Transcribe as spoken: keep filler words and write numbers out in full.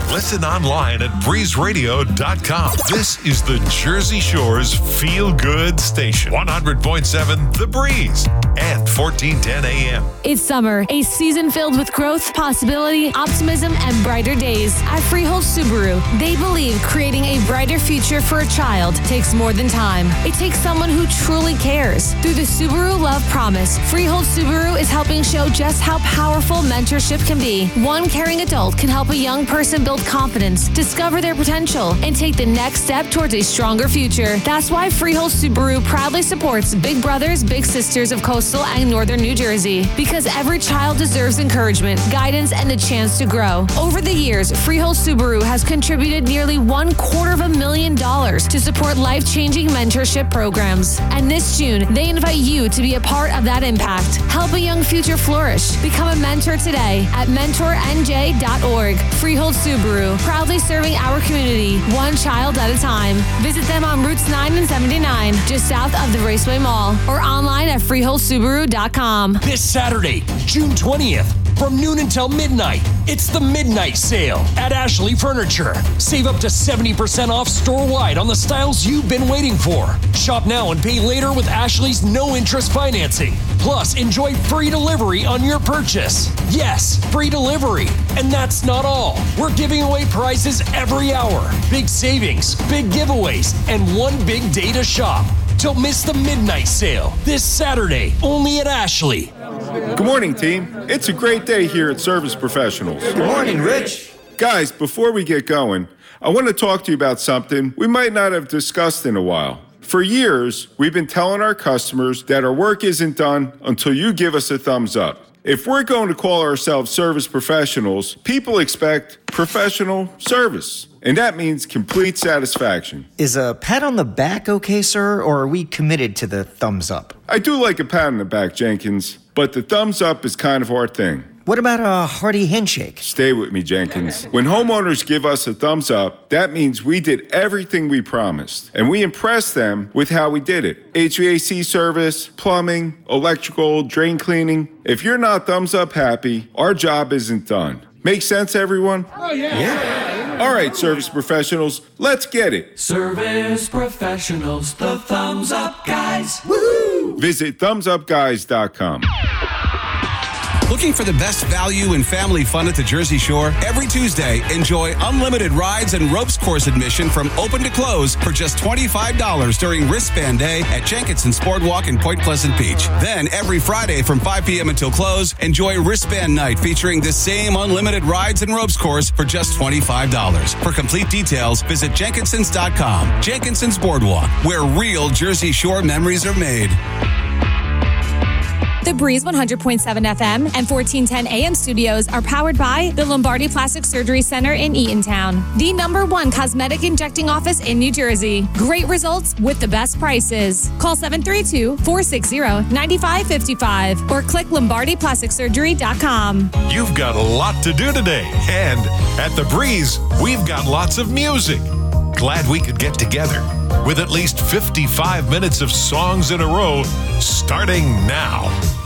Listen online at breeze radio dot com. This is the Jersey Shore's feel-good station. one hundred point seven The Breeze and fourteen ten A M. It's summer, a season filled with growth, possibility, optimism, and brighter days. At Freehold Subaru, they believe creating a brighter future for a child takes more than time. It takes someone who truly cares. Through the Subaru Love Promise, Freehold Subaru is helping show just how powerful mentorship can be. One caring adult can help a young person build confidence, discover their potential, and take the next step towards a stronger future. That's why Freehold Subaru proudly supports Big Brothers Big Sisters of Coastal and Northern New Jersey. Because every child deserves encouragement, guidance, and a chance to grow. Over the years, Freehold Subaru has contributed nearly one quarter of a million dollars to support life-changing mentorship programs. And this June, they invite you to be a part of that impact. Help a young future flourish. Become a mentor today at mentor n j dot org. Freehold Subaru, proudly serving our community, one child at a time. Visit them on Routes nine and seventy-nine, just south of the Raceway Mall, or online at freehold subaru dot com. This Saturday, June twentieth, from noon until midnight, it's the Midnight Sale at Ashley Furniture. Save up to seventy percent off store-wide on the styles you've been waiting for. Shop now and pay later with Ashley's no-interest financing. Plus, enjoy free delivery on your purchase. Yes, free delivery. And that's not all. We're giving away prizes every hour. Big savings, big giveaways, and one big day to shop. Don't miss the Midnight Sale this Saturday, only at Ashley. Good morning, team. It's a great day here at Service Professionals. Good morning, Rich. Guys, before we get going, I want to talk to you about something we might not have discussed in a while. For years, we've been telling our customers that our work isn't done until you give us a thumbs up. If we're going to call ourselves service professionals, people expect professional service, and that means complete satisfaction. Is a pat on the back okay, sir, or are we committed to the thumbs up? I do like a pat on the back, Jenkins, but the thumbs up is kind of our thing. What about a hearty handshake? Stay with me, Jenkins. When homeowners give us a thumbs up, that means we did everything we promised, and we impressed them with how we did it. H V A C service, plumbing, electrical, drain cleaning. If you're not thumbs up happy, our job isn't done. Make sense, everyone? Oh, yeah. Yeah. All right, service professionals, let's get it. Service professionals, the thumbs up guys. Woohoo! Visit thumbs up guys dot com. Looking for the best value in family fun at the Jersey Shore? Every Tuesday, enjoy unlimited rides and ropes course admission from open to close for just twenty-five dollars during Wristband Day at Jenkinson's Boardwalk in Point Pleasant Beach. Then, every Friday from five p.m. until close, enjoy Wristband Night featuring the same unlimited rides and ropes course for just twenty-five dollars. For complete details, visit Jenkinsons dot com. Jenkinson's Boardwalk, where real Jersey Shore memories are made. The Breeze one hundred point seven F M and fourteen ten A M studios are powered by the Lombardi Plastic Surgery Center in Eatontown, the number one cosmetic injecting office in New Jersey. Great results with the best prices. Call seven three two, four six zero, nine five five five or click lombardi plastic surgery dot com. You've got a lot to do today, and at The Breeze, we've got lots of music. Glad we could get together with at least fifty-five minutes of songs in a row starting now.